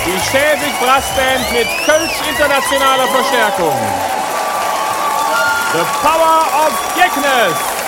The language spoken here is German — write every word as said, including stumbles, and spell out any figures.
Die Schäfig Brassband mit Kölsch internationaler Verstärkung. The Power of Jeckness.